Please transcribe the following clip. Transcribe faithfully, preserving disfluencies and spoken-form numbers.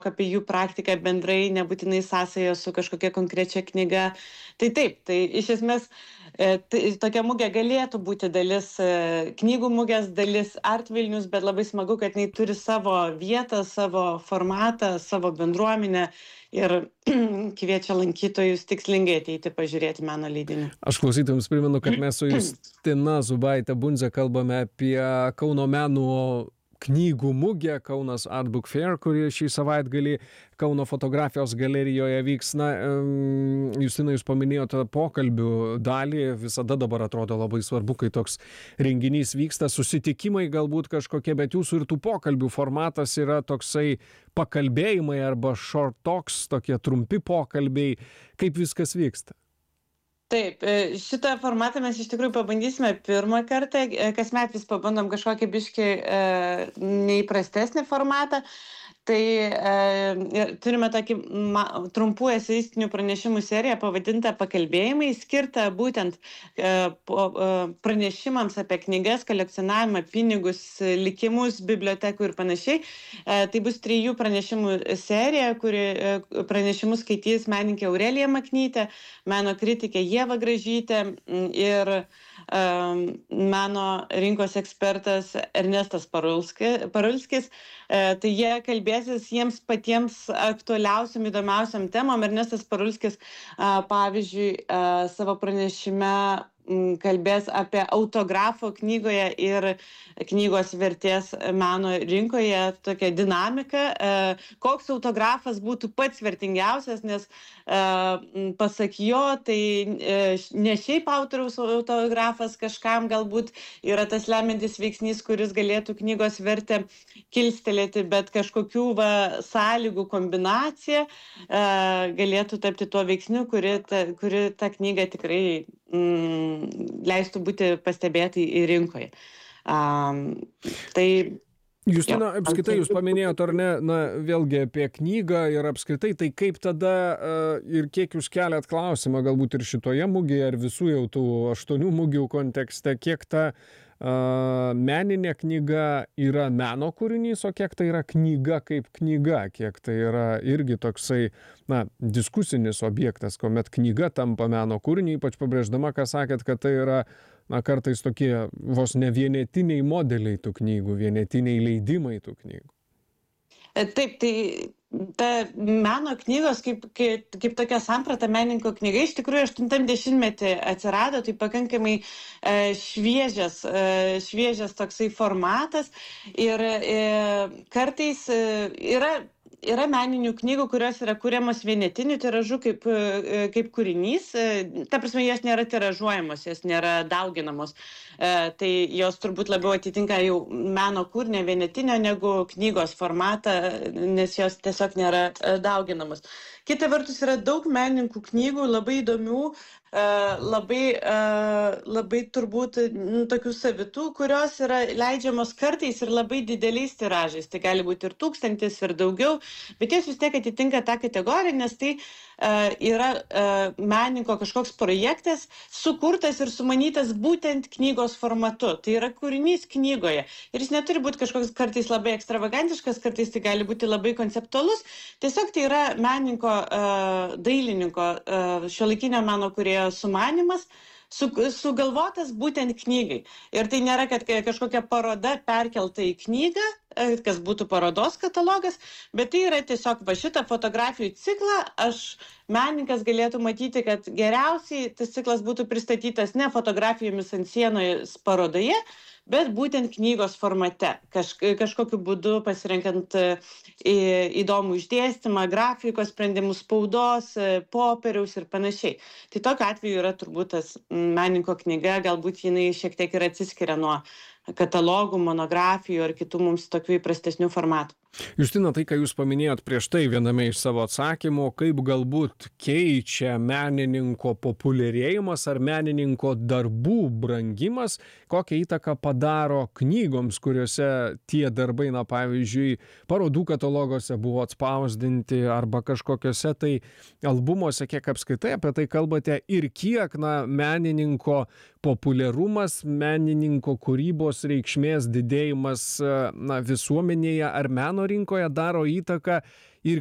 apie jų praktiką bendrai, nebūtinai sąsaja su kažkokia konkrečia knyga. Tai taip, tai iš esmės e, tai, tokia mugė galėtų būti dalis, e, knygų mugės dalis Art Vilnius, bet labai smagu, kad jinai turi savo vietą, savo formatą, savo bendruomenę ir kviečia lankytojus tikslingai ateiti pažiūrėti meno leidinių. Aš klausytojams primenu, kad mes su Justina Zubaite Bunze kalbame apie Kauno meno knygų mugę Kaunas Art Book Fair, kuri šį savaitgalį Kauno fotografijos galerijoje vyks. Na, Justina, jūs paminėjote pokalbių dalį, visada dabar atrodo labai svarbu, kai toks renginys vyksta, susitikimai galbūt kažkokie, bet jūsų ir tų pokalbių formatas yra toksai pakalbėjimai arba short talks, tokie trumpi pokalbiai. Kaip viskas vyksta? Taip, šitą formatą mes iš tikrųjų pabandysime pirmą kartą, kasmet vis pabandom kažkokį biškį e, neįprastesnį formatą. Tai e, turime tokį ma, trumpų eseistinių pranešimų seriją pavadintą Pakalbėjimai, skirtą būtent e, po, e, pranešimams apie knygas, kolekcionavimą, pinigus, likimus, bibliotekų ir panašiai. E, tai bus trijų pranešimų serija, kuri e, pranešimus skaitys menininkė Aurelija Maknytė, meno kritikė Ieva Gražytė ir e, meno rinkos ekspertas Ernestas Parulskis. Parulskis. E, tai jie kalbės jiems patiems aktualiausiam, įdomiausiam temom. Ernestas Parulskis, pavyzdžiui, savo pranešime kalbės apie autografo knygoje ir knygos vertės meno rinkoje tokią dinamiką. Koks autografas būtų pats vertingiausias, nes pasak jo, tai ne šiaip autoriaus autografas kažkam galbūt yra tas lemiantis veiksnys, kuris galėtų knygos vertę kilstelėti, bet kažkokių va, sąlygų kombinacija galėtų tapti tuo veiksniu, kuri ta, kuri tą knygą tikrai mm, leistų būti pastebėtai į rinkoje. Um, tai Justina, apskritai jūs paminėjote, ar ne, na, vėlgi apie knygą ir apskritai, tai kaip tada uh, ir kiek jūs keliat klausimą, galbūt ir šitoje mugėje, ar visų jau tų aštuonių mugių kontekste, kiek ta uh, meninė knyga yra meno kūrinys, o kiek tai yra knyga kaip knyga, kiek tai yra irgi toksai, na, diskusinis objektas, kuomet knyga tampa meno kūrinį, ypač pabrėždama, ką sakėt, kad tai yra na, kartais tokie vos ne vienetiniai modeliai tų knygų, vienetiniai leidimai tų knygų. Taip, tai ta meno knygos kaip, kaip, kaip tokia samprata menininko knyga iš tikrųjų aštuntam dešimtmetį atsirado, tai pakankamai e, šviežias, e, šviežias toksai formatas ir e, kartais e, yra Yra meninių knygų, kurios yra kuriamos vienetiniu tiražu kaip, kaip kūrinys. Ta prasme, jos nėra tiražuojamos, jos nėra dauginamos. Tai jos turbūt labiau atitinka jau meno kūrinio vienetinio negu knygos formatą, nes jos tiesiog nėra dauginamos. Kita vertus yra daug menininkų knygų, labai įdomių, labai, labai turbūt nu, tokių savitų, kurios yra leidžiamos kartais ir labai dideliais tiražais. Tai gali būti ir tūkstantis, ir daugiau, bet jos vis tiek atitinka tą kategoriją, nes tai uh, yra uh, menininko kažkoks projektas, sukurtas ir sumanytas būtent knygos formatu. Tai yra kūrinys knygoje. Ir jis neturi būti kažkoks kartais labai ekstravagantiškas, kartais tai gali būti labai konceptualus. Tiesiog tai yra menininko, uh, dailininko, uh, šiuolaikinio meno kūrėjo sumanymas, su, sugalvotas būtent knygai. Ir tai nėra, kad kažkokia paroda perkelta į knygą, kas būtų parodos katalogas, bet tai yra tiesiog va šitą fotografijų ciklą, aš menininkas galėtų matyti, kad geriausiai tas ciklas būtų pristatytas ne fotografijomis ant sienos parodoje, bet būtent knygos formate, Kaž, kažkokiu būdu pasirenkant įdomų išdėstymą, grafikos sprendimus, spaudos, popieriaus ir panašiai. Tai tokiu atveju yra turbūt tas menininko knyga, galbūt jinai šiek tiek ir atsiskiria nuo katalogų, monografijų ar kitų mums tokių įprastesnių formatų. Justina, tai, ką jūs paminėjot prieš tai viename iš savo atsakymų, kaip galbūt keičia menininko populiarėjimas ar menininko darbų brangimas, kokią įtaką padaro knygoms, kuriuose tie darbai, na, pavyzdžiui, parodų kataloguose buvo atspausdinti arba kažkokiuose tai albumuose, kiek apskaitai apie tai kalbate ir kiek, na, menininko populiarumas, menininko kūrybos reikšmės didėjimas, na, visuomenėje ar meno meno rinkoje daro įtaką ir